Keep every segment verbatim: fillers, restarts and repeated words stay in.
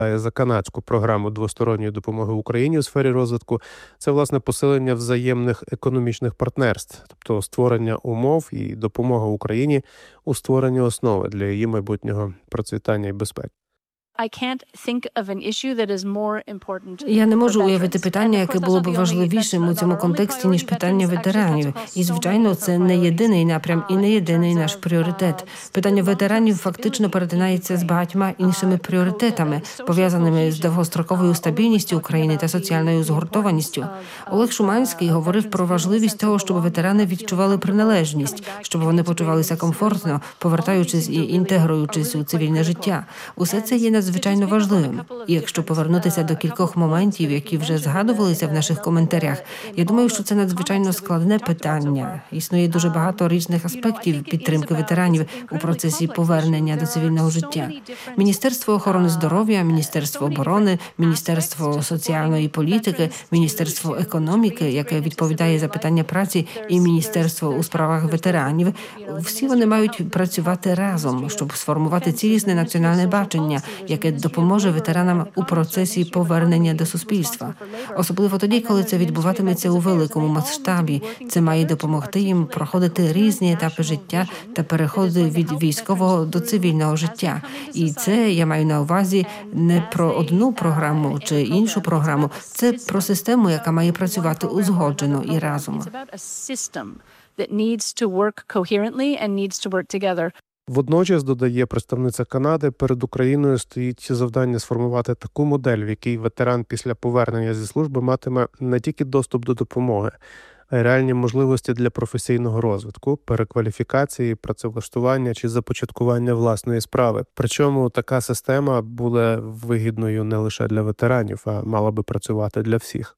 За канадську програму двосторонньої допомоги Україні у сфері розвитку, це, власне, посилення взаємних економічних партнерств, тобто створення умов і допомога Україні у створенні основи для її майбутнього процвітання і безпеки. Я не можу уявити питання, яке було б важливішим у цьому контексті, ніж питання ветеранів. І, звичайно, це не єдиний напрям і не єдиний наш пріоритет. Питання ветеранів фактично перетинається з багатьма іншими пріоритетами, пов'язаними з довгостроковою стабільністю України та соціальною згуртованістю. Олег Шуманський говорив про важливість того, щоб ветерани відчували приналежність, щоб вони почувалися комфортно, повертаючись і інтегруючись у цивільне життя. Усе це є надзвичайно важливим. І якщо повернутися до кількох моментів, які вже згадувалися в наших коментарях, я думаю, що це надзвичайно складне питання. Існує дуже багато різних аспектів підтримки ветеранів у процесі повернення до цивільного життя. Міністерство охорони здоров'я, Міністерство оборони, Міністерство соціальної політики, Міністерство економіки, яке відповідає за питання праці, і Міністерство у справах ветеранів. Всі вони мають працювати разом, щоб сформувати цілісне національне бачення, яке допоможе ветеранам у процесі повернення до суспільства. Особливо тоді, коли це відбуватиметься у великому масштабі. Це має допомогти їм проходити різні етапи життя та переходи від військового до цивільного життя. І це, я маю на увазі, не про одну програму чи іншу програму. Це про систему, яка має працювати узгоджено і разом. Водночас, додає представниця Канади, перед Україною стоїть завдання сформувати таку модель, в якій ветеран після повернення зі служби матиме не тільки доступ до допомоги, а й реальні можливості для професійного розвитку, перекваліфікації, працевлаштування чи започаткування власної справи. Причому така система буде вигідною не лише для ветеранів, а мала би працювати для всіх.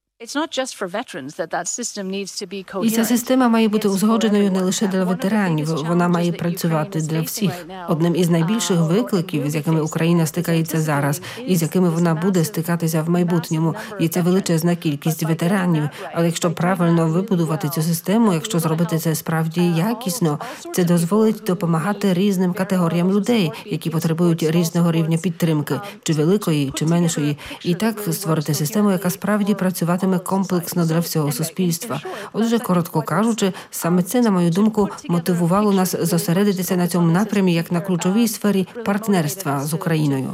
І ця система має бути узгодженою не лише для ветеранів, вона має працювати для всіх. Одним із найбільших викликів, з якими Україна стикається зараз, і з якими вона буде стикатися в майбутньому, є ця величезна кількість ветеранів. Але якщо правильно вибудувати цю систему, якщо зробити це справді якісно, це дозволить допомагати різним категоріям людей, які потребують різного рівня підтримки, чи великої, чи меншої, і так створити систему, яка справді працюватиме комплексно для всього суспільства. Отже, коротко кажучи, саме це, на мою думку, мотивувало нас зосередитися на цьому напрямі як на ключовій сфері партнерства з Україною.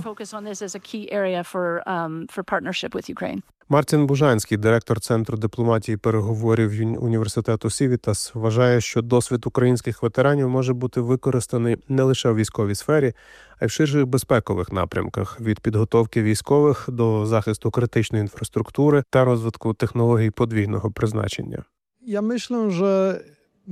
Мартін Бужанський, директор Центру дипломатії і переговорів університету Сівітас, вважає, що досвід українських ветеранів може бути використаний не лише у військовій сфері, а й в ширших безпекових напрямках – від підготовки військових до захисту критичної інфраструктури та розвитку технологій подвійного призначення. Я myślę, że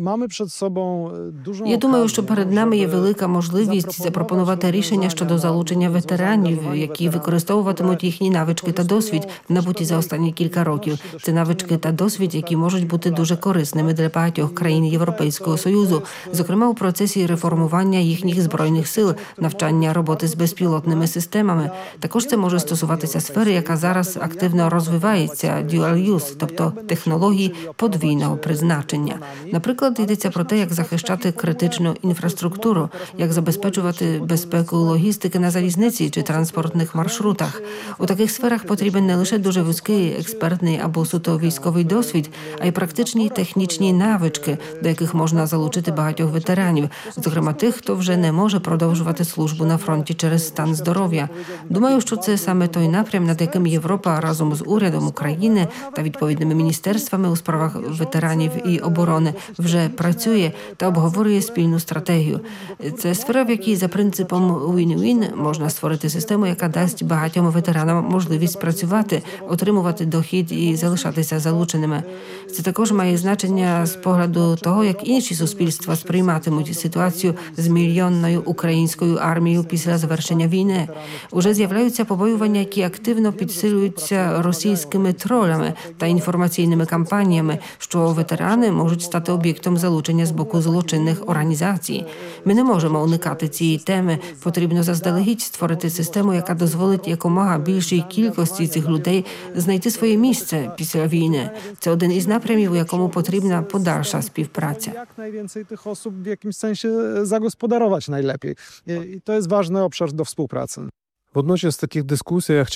Я думаю, що перед нами є велика можливість запропонувати рішення щодо залучення ветеранів, які використовуватимуть їхні навички та досвід, набуті за останні кілька років. Це навички та досвід, які можуть бути дуже корисними для багатьох країн Європейського Союзу, зокрема у процесі реформування їхніх збройних сил, навчання роботи з безпілотними системами. Також це може стосуватися сфери, яка зараз активно розвивається – dual use, тобто технології подвійного призначення. Наприклад, йдеться про те, як захищати критичну інфраструктуру, як забезпечувати безпеку логістики на залізниці чи транспортних маршрутах. У таких сферах потрібен не лише дуже вузький експертний або суто військовий досвід, а й практичні технічні навички, до яких можна залучити багатьох ветеранів, зокрема тих, хто вже не може продовжувати службу на фронті через стан здоров'я. Думаю, що це саме той напрям, над яким Європа разом з урядом України та відповідними міністерствами у справах ветеранів і оборони вже працює та обговорює спільну стратегію. Це сфера, в якій за принципом win-win можна створити систему, яка дасть багатьом ветеранам можливість працювати, отримувати дохід і залишатися залученими. Це також має значення з погляду того, як інші суспільства сприйматимуть ситуацію з мільйонною українською армією після завершення війни. Уже з'являються побоювання, які активно підсилюються російськими тролями та інформаційними кампаніями, що ветерани можуть стати об'єктом залучення з боку злочинних організацій. Ми не можемо уникати цієї теми. Потрібно заздалегідь створити систему, яка дозволить якомога більшій кількості цих людей знайти своє місце після війни. Це один із напрямів, у якому потрібна подальша співпраця. Як найwięcej tych osób w jakimś sensie zagospodarować najlepiej. I to jest ważny obszar do współpracy. Водночас в таких дискусіях